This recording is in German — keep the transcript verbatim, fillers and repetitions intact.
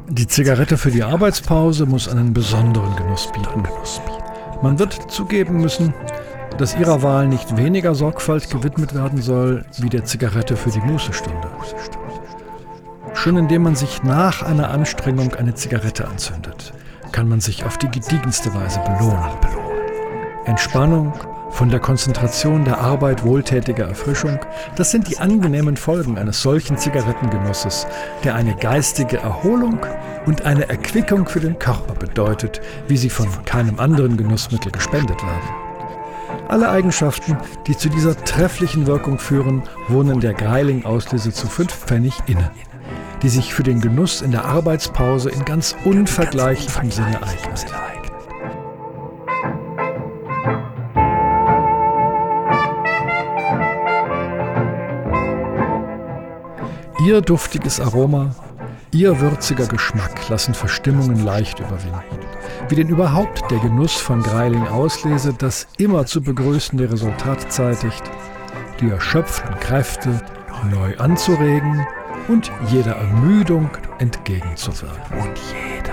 Die Zigarette für die Arbeitspause muss einen besonderen Genuss bieten. Man wird zugeben müssen, dass ihrer Wahl nicht weniger Sorgfalt gewidmet werden soll wie der Zigarette für die Mußestunde. Schon indem man sich nach einer Anstrengung eine Zigarette anzündet, kann man sich auf die gediegenste Weise belohnen. Entspannung, von der Konzentration der Arbeit wohltätige Erfrischung, das sind die angenehmen Folgen eines solchen Zigarettengenusses, der eine geistige Erholung und eine Erquickung für den Körper bedeutet, wie sie von keinem anderen Genussmittel gespendet werden. Alle Eigenschaften, die zu dieser trefflichen Wirkung führen, wohnen der Greiling-Auslese zu fünf Pfennig inne, die sich für den Genuss in der Arbeitspause in ganz unvergleichlichem Sinne eignet. Ihr duftiges Aroma, ihr würziger Geschmack lassen Verstimmungen leicht überwinden. Wie denn überhaupt der Genuss von Greiling-Auslese das immer zu begrüßende Resultat zeitigt, die erschöpften Kräfte neu anzuregen und jeder Ermüdung entgegenzuwirken.